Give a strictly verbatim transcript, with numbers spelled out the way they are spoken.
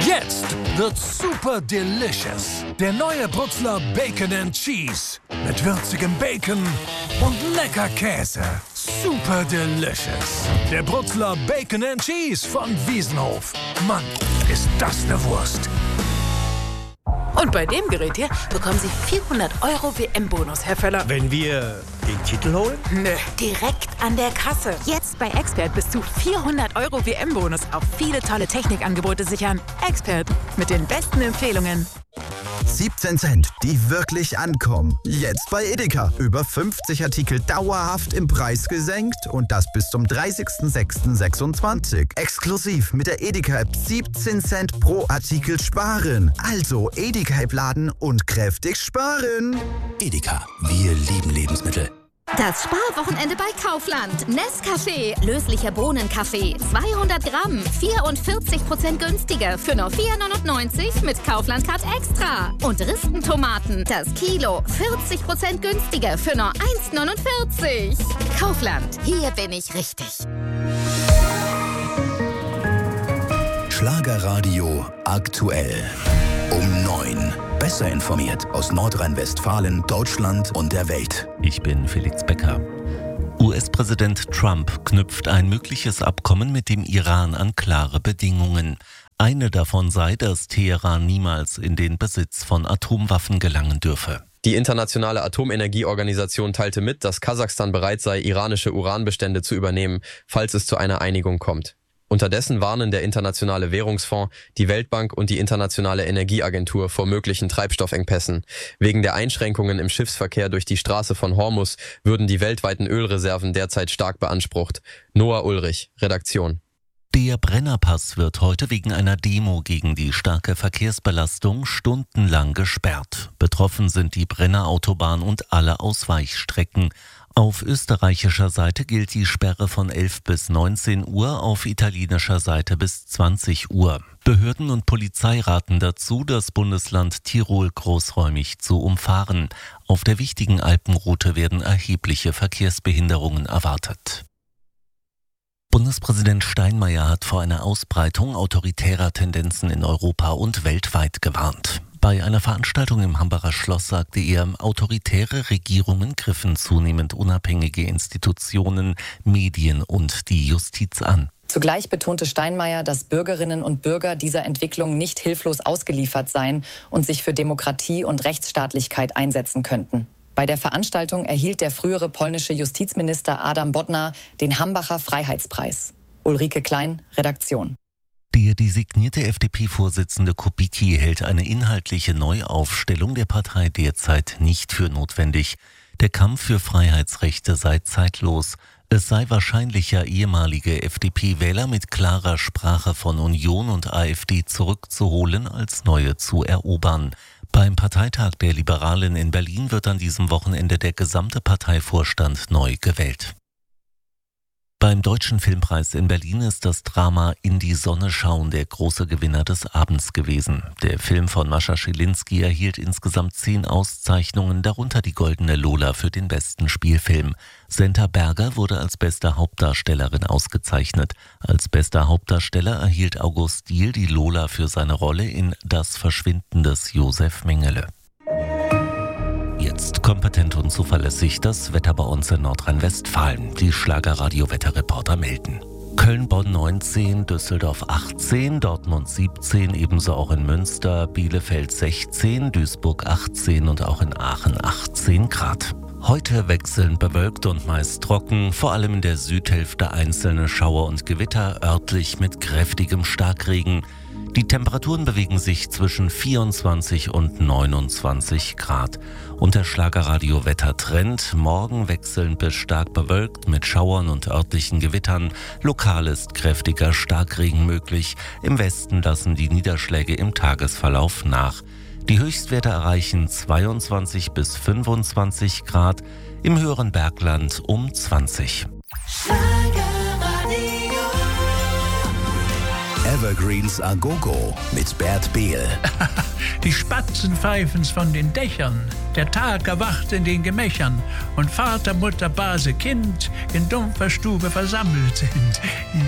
Jetzt wird super delicious. Der neue Brutzler Bacon and Cheese. Mit würzigem Bacon und lecker Käse. Super delicious. Der Brutzler Bacon and Cheese von Wiesenhof. Mann, ist das eine Wurst. Und bei dem Gerät hier bekommen Sie vierhundert Euro W M-Bonus, Herr Völler. Wenn wir den Titel holen? Nö, direkt an der Kasse. Jetzt bei Expert bis zu vierhundert Euro W M-Bonus auf viele tolle Technikangebote sichern. Expert, mit den besten Empfehlungen. siebzehn Cent, die wirklich ankommen. Jetzt bei Edeka. Über fünfzig Artikel dauerhaft im Preis gesenkt und das bis zum dreißigsten sechsten sechsundzwanzig. Exklusiv mit der Edeka-App siebzehn Cent pro Artikel sparen. Also Edeka-App laden und kräftig sparen. Edeka, wir lieben Lebensmittel. Das Sparwochenende bei Kaufland. Nescafé, löslicher Bohnenkaffee, zweihundert Gramm, vierundvierzig Prozent günstiger für nur vier neunundneunzig mit Kaufland Card Extra. Und Ristentomaten, das Kilo, vierzig Prozent günstiger für nur eins neunundvierzig. Kaufland, hier bin ich richtig. Schlagerradio aktuell. Um neun. Besser informiert aus Nordrhein-Westfalen, Deutschland und der Welt. Ich bin Felix Becker. U S-Präsident Trump knüpft ein mögliches Abkommen mit dem Iran an klare Bedingungen. Eine davon sei, dass Teheran niemals in den Besitz von Atomwaffen gelangen dürfe. Die Internationale Atomenergieorganisation teilte mit, dass Kasachstan bereit sei, iranische Uranbestände zu übernehmen, falls es zu einer Einigung kommt. Unterdessen warnen der Internationale Währungsfonds, die Weltbank und die Internationale Energieagentur vor möglichen Treibstoffengpässen. Wegen der Einschränkungen im Schiffsverkehr durch die Straße von Hormuz würden die weltweiten Ölreserven derzeit stark beansprucht. Noah Ulrich, Redaktion. Der Brennerpass wird heute wegen einer Demo gegen die starke Verkehrsbelastung stundenlang gesperrt. Betroffen sind die Brennerautobahn und alle Ausweichstrecken. Auf österreichischer Seite gilt die Sperre von elf bis neunzehn Uhr, auf italienischer Seite bis zwanzig Uhr. Behörden und Polizei raten dazu, das Bundesland Tirol großräumig zu umfahren. Auf der wichtigen Alpenroute werden erhebliche Verkehrsbehinderungen erwartet. Bundespräsident Steinmeier hat vor einer Ausbreitung autoritärer Tendenzen in Europa und weltweit gewarnt. Bei einer Veranstaltung im Hambacher Schloss sagte er, autoritäre Regierungen griffen zunehmend unabhängige Institutionen, Medien und die Justiz an. Zugleich betonte Steinmeier, dass Bürgerinnen und Bürger dieser Entwicklung nicht hilflos ausgeliefert seien und sich für Demokratie und Rechtsstaatlichkeit einsetzen könnten. Bei der Veranstaltung erhielt der frühere polnische Justizminister Adam Bodnar den Hambacher Freiheitspreis. Ulrike Klein, Redaktion. Der designierte F D P-Vorsitzende Kubicki hält eine inhaltliche Neuaufstellung der Partei derzeit nicht für notwendig. Der Kampf für Freiheitsrechte sei zeitlos. Es sei wahrscheinlicher, ehemalige F D P-Wähler mit klarer Sprache von Union und AfD zurückzuholen, als neue zu erobern. Beim Parteitag der Liberalen in Berlin wird an diesem Wochenende der gesamte Parteivorstand neu gewählt. Beim Deutschen Filmpreis in Berlin ist das Drama In die Sonne schauen der große Gewinner des Abends gewesen. Der Film von Mascha Schilinski erhielt insgesamt zehn Auszeichnungen, darunter die Goldene Lola für den besten Spielfilm. Senta Berger wurde als beste Hauptdarstellerin ausgezeichnet. Als bester Hauptdarsteller erhielt August Diehl die Lola für seine Rolle in Das Verschwinden des Josef Mengele. Jetzt kompetent und zuverlässig das Wetter bei uns in Nordrhein-Westfalen. Die Schlagerradio-Wetterreporter melden. Köln-Bonn neunzehn, Düsseldorf achtzehn, Dortmund siebzehn, ebenso auch in Münster, Bielefeld sechzehn, Duisburg achtzehn und auch in Aachen achtzehn Grad. Heute wechselnd bewölkt und meist trocken, vor allem in der Südhälfte einzelne Schauer und Gewitter, örtlich mit kräftigem Starkregen. Die Temperaturen bewegen sich zwischen vierundzwanzig und neunundzwanzig Grad. Und der Schlagerradio-Wettertrend: morgen wechselnd bis stark bewölkt mit Schauern und örtlichen Gewittern. Lokal ist kräftiger Starkregen möglich. Im Westen lassen die Niederschläge im Tagesverlauf nach. Die Höchstwerte erreichen zweiundzwanzig bis fünfundzwanzig Grad, im höheren Bergland um zwanzig. Evergreens a Go-Go mit Bert Behl. Die Spatzen pfeifen's von den Dächern, der Tag erwacht in den Gemächern und Vater, Mutter, Base, Kind in dumpfer Stube versammelt sind.